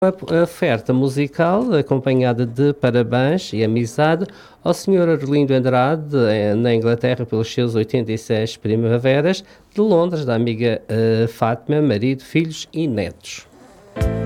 Uma oferta musical acompanhada de parabéns e amizade ao Sr. Arlindo Andrade, na Inglaterra, pelos seus 86 primaveras, de Londres, da amiga Fátima, marido, filhos e netos.